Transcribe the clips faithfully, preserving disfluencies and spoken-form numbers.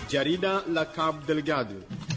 Jarida la Cabo Delgado.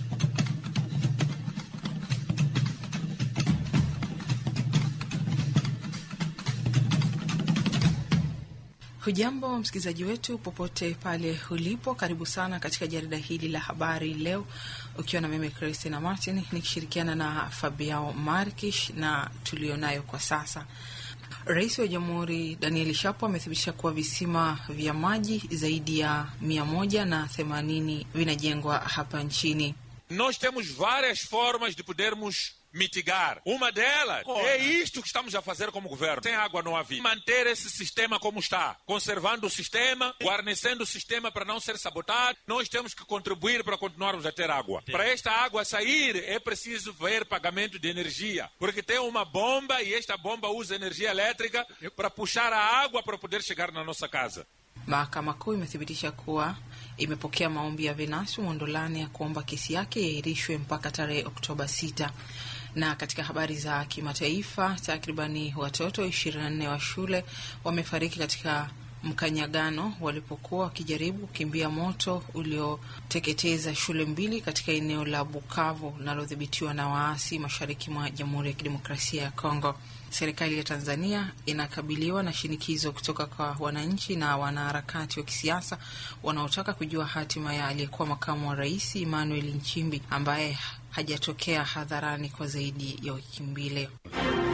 Hujambo msikilizaji wetu popote pale ulipo, karibu sana katika jarida hili la habari leo, ukiwa na mimi Christina Martin nikishirikiana na Fabiao Markish na tulionayo kwa sasa. Rais wa Jamhuri Daniel Shapo amethibitisha kuwa visima vya maji zaidi ya mia moja na themanini vinajengwa hapa nchini. Nós temos várias formas de podermos mitigar. Uma delas oh. é isto que estamos a fazer como governo. Sem água não há vida. Manter esse sistema como está, conservando o sistema, guarnecendo o sistema para não ser sabotado. Nós temos que contribuir para continuarmos a ter água. Para esta água sair é preciso ver pagamento de energia, porque tem uma bomba e esta bomba usa energia elétrica para puxar a água para poder chegar na nossa casa. Mahakama Kuu imethibitisha kuwa imepokea maombi ya Venancio Mondlane ya kuomba kesi yake yaahirishwe mpaka tarehe Oktoba sita. Na katika habari za kimataifa, takribani watoto ishirini na nne wa shule wamefariki katika mkanyagano walipokuwa wakijaribu kukimbia moto ulioteketeza shule mbili katika eneo la Bukavu linalodhibitiwa na waasi mashariki mwa Jamhuri ya Kidemokrasia ya Kongo. Serikali ya Tanzania inakabiliwa na shinikizo kutoka kwa wananchi na wanaharakati wa kisiasa wanaotaka kujua hatima ya aliyekuwa makamu wa rais Emmanuel Nchimbi ambaye hajatokea hadharani kwa zaidi ya wiki mbili.